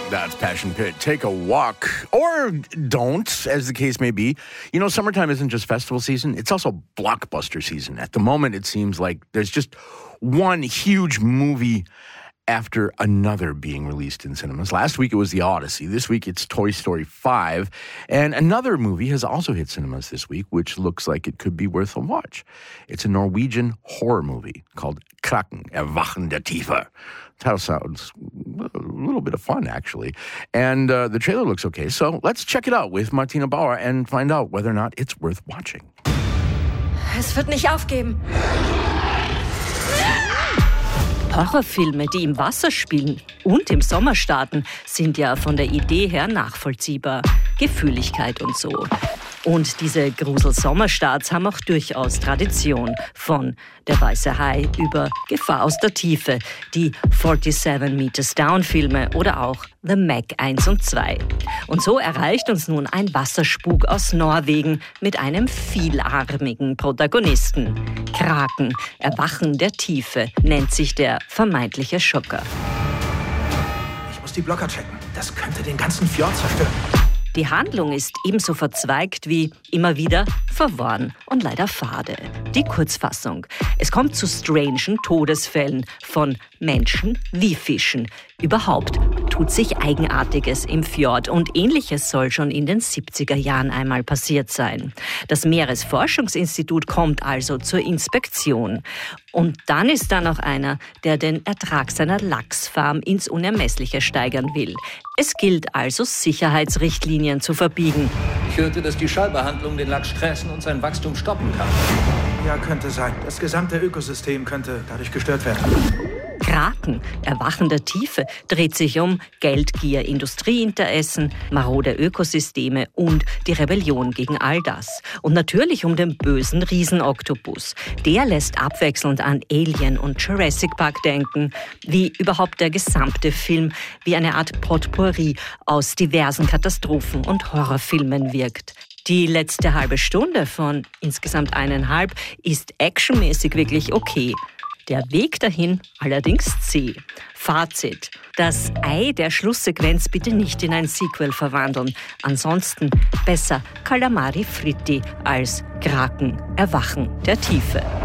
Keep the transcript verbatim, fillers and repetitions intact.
That's Passion Pit. Take a walk, or don't, as the case may be. You know, summertime isn't just festival season, it's also blockbuster season. At the moment, it seems like there's just one huge movie after another being released in cinemas. Last week it was The Odyssey. This week it's Toy Story five. And another movie has also hit cinemas this week, which looks like it could be worth a watch. It's a Norwegian horror movie called Kraken, Erwachen der Tiefe. Title sounds a little bit of fun, actually. And uh, the trailer looks okay. So let's check it out with Martina Bauer and find out whether or not it's worth watching. Es wird nicht aufgeben. Horrorfilme, die im Wasser spielen und im Sommer starten, sind ja von der Idee her nachvollziehbar. Gefühligkeit und so. Und diese Grusel-Sommerstarts haben auch durchaus Tradition. Von Der weiße Hai über Gefahr aus der Tiefe, die Forty-Seven Meters Down Filme oder auch The Meg eins und zwei. Und so erreicht uns nun ein Wasserspuk aus Norwegen mit einem vielarmigen Protagonisten. Kraken, Erwachen der Tiefe, nennt sich der vermeintliche Schocker. Ich muss die Blocker checken. Das könnte den ganzen Fjord zerstören. Die Handlung ist ebenso verzweigt wie immer wieder verworren und leider fade. Die Kurzfassung. Es kommt zu strangen Todesfällen von Menschen wie Fischen. Überhaupt tut sich Eigenartiges im Fjord und Ähnliches soll schon in den siebziger Jahren einmal passiert sein. Das Meeresforschungsinstitut kommt also zur Inspektion. Und dann ist da noch einer, der den Ertrag seiner Lachsfarm ins Unermessliche steigern will. Es gilt also, Sicherheitsrichtlinien zu verbiegen. Ich hörte, dass die Schallbehandlung den Lachs stressen und sein Wachstum stoppen kann. Ja, könnte sein. Das gesamte Ökosystem könnte dadurch gestört werden. Kraken, Erwachen der Tiefe, dreht sich um Geldgier, Industrieinteressen, marode Ökosysteme und die Rebellion gegen all das. Und natürlich um den bösen Riesenoktopus. Der lässt abwechselnd an Alien und Jurassic Park denken, wie überhaupt der gesamte Film wie eine Art Potpourri aus diversen Katastrophen- und Horrorfilmen wirkt. Die letzte halbe Stunde von insgesamt eineinhalb ist actionmäßig wirklich okay. Der Weg dahin allerdings zäh. Fazit: Das Ei der Schlusssequenz bitte nicht in ein Sequel verwandeln. Ansonsten besser Calamari Fritti als Kraken, Erwachen der Tiefe.